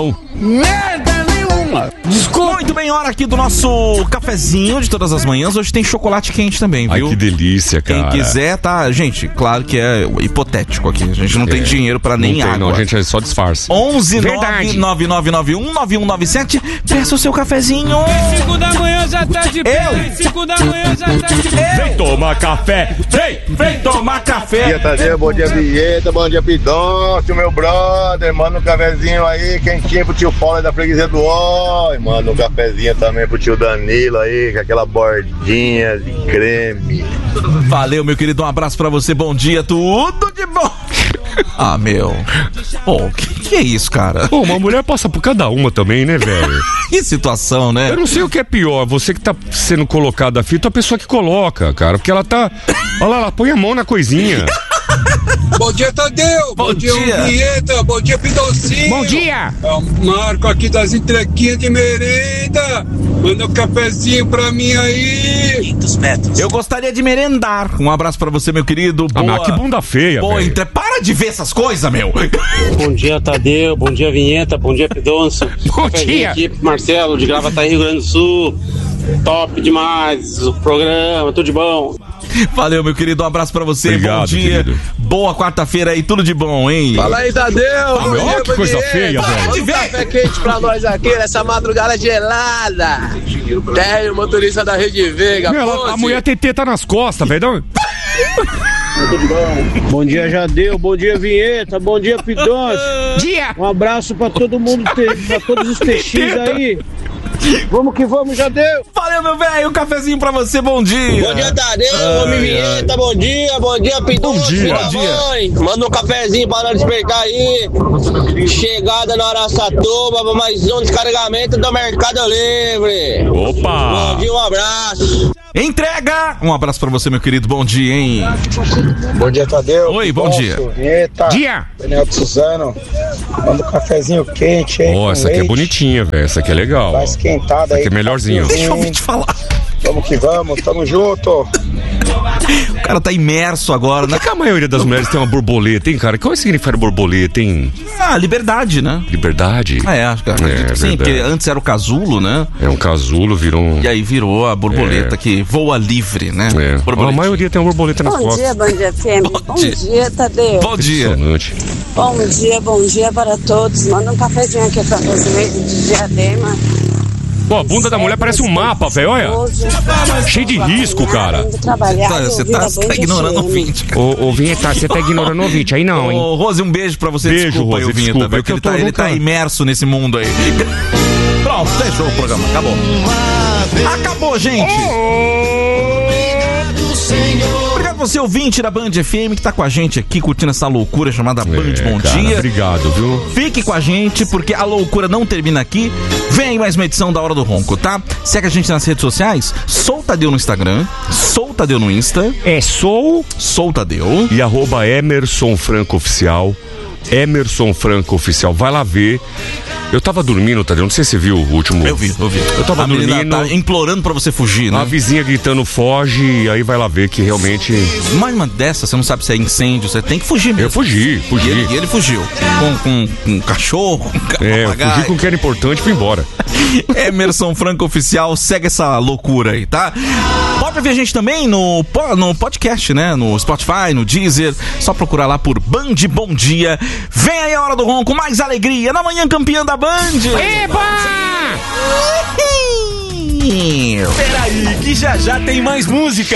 não. Merda nenhuma. Desculpa. Muito bem, hora aqui do nosso cafezinho de todas as manhãs. Hoje tem chocolate quente também, viu? Ai, que delícia, cara. Quem quiser, tá? Gente, claro que é hipotético aqui. A gente não tem dinheiro pra nem água. Não, a gente só disfarça. 11-99991-9197. Peça o seu cafezinho. 5 da manhã já tá de pé. 5 da manhã já tá de pé. Vem tomar café. Vem tomar café. Bom dia, Tadeu. Bom dia, Vinheta. Bom dia, Pidoncio, meu brother. Manda um cafezinho aí, quentinho pro tio Paulo da freguesia do Oi. Manda um cafezinho também pro tio Danilo aí, com aquela bordinha de creme. Valeu, meu querido. Um abraço pra você. Bom dia. Tudo de bom. Ah, meu. Pô, que é isso, cara? Pô, uma mulher passa por cada uma também, né, velho? Que situação, né? Eu não sei o que é pior, você que tá sendo colocado a fita ou a pessoa que coloca, cara, porque ela tá... Olha lá, ela põe a mão na coisinha. Bom dia, Tadeu. Bom dia, Vinheta. Bom dia, Pidoncinho. Bom dia. É o Marco aqui das entreguinhas de merenda. Manda um cafezinho pra mim aí. 500 metros. Eu gostaria de merendar. Um abraço pra você, meu querido. Boa. Ah, mas que bunda feia, velho. Para de ver essas coisas, meu. Bom dia, Tadeu. Bom dia, Vinheta. Bom dia, Pidoncio. Bom dia. Aqui, Marcelo, de Gravataí, Rio Grande do Sul. Top demais o programa, tudo de bom. Valeu, meu querido, um abraço pra você. Obrigado, bom dia, querido. Boa quarta-feira aí, tudo de bom, hein? Fala aí, Tadeu. Olha que coisa feia, velho. Manda um café quente pra nós aqui nessa madrugada gelada. Tem o motorista da Rede Veiga. Meu, a mulher tem teta nas costas, velho. Bom dia, Jadeu. Bom dia, Vinheta. Bom dia, Pidoncio. Dia. Um abraço pra todo mundo, pra todos os TX aí. Vamos que vamos, Jadeu. Valeu, meu velho, um cafezinho pra você, bom dia. Bom dia, Tadeu, homem Vinheta, bom dia, Pidoncio. Bom dia. Manda um cafezinho para nós despertar aí. Chegada na Araçatuba, mais um descarregamento do Mercado Livre. Opa. Bom dia, um abraço. Entrega! Um abraço pra você, meu querido, bom dia, hein? Bom dia, Tadeu. Oi, bom dia. Vinheta. Dia. Daniel de Suzano. Manda um cafezinho quente, hein? Ó, essa aqui é bonitinha, velho. Essa aqui é legal. Tá esquentada essa aí. aqui é melhorzinho. Deixa eu ouvir te falar. Vamos que vamos, tamo junto. O cara tá imerso agora, né? Por que a maioria das mulheres tem uma borboleta, hein, cara? Qual é o significado de borboleta, hein? Ah, liberdade, né? Liberdade? Acho que sim, porque antes era o casulo, né? É um casulo, virou um... E aí virou a borboleta que voa livre, né? A maioria tem uma borboleta nas costas. Bom dia, Band FM. Bom dia, Tadeu. Bom dia. Bom dia para todos. Manda um cafezinho aqui pra você de Diadema. Pô, a bunda da mulher parece um mapa, velho, olha. Cheio de risco, cara. Você tá ignorando o ouvinte, cara. Ô, Vinheta, você tá ignorando o ouvinte, aí não, hein? Ô, Rose, um beijo pra você. Beijo, desculpa Rose, aí, Vinheta, desculpa, porque ele tá imerso nesse mundo aí. Pronto, fechou o programa, acabou. Acabou, gente. Obrigado você, ouvinte da Band FM, que tá com a gente aqui, curtindo essa loucura chamada Band Bom Dia. Obrigado, viu? Fique com a gente, porque a loucura não termina aqui. Vem aí mais uma edição da Hora do Ronco, tá? Segue a gente nas redes sociais, Soltadeu no Instagram, Soltadeu no Insta. Soltadeu. E @Emerson Franco Oficial. Emerson Franco Oficial, vai lá ver. Eu tava dormindo, Tadeu, não sei se você viu o último... Eu vi. Eu tava dormindo... Tá implorando pra você fugir, né? A vizinha gritando, foge, e aí vai lá ver que realmente... Mas uma dessa, você não sabe se é incêndio, você tem que fugir mesmo. Eu fugi. E ele fugiu. Com um cachorro, com eu fugi com o que era importante e fui embora. Emerson Franco Oficial, segue essa loucura aí, tá? Pode ver a gente também no podcast, né? No Spotify, no Deezer. Só procurar lá por Band Bom Dia. Vem aí a Hora do Ronco, mais alegria na manhã campeã da Band. Eba! Peraí, que já tem mais música.